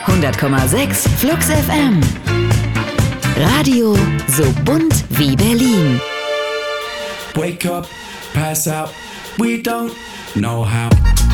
100,6 Flux FM. Radio so bunt wie Berlin. Wake up, pass out, we don't know how.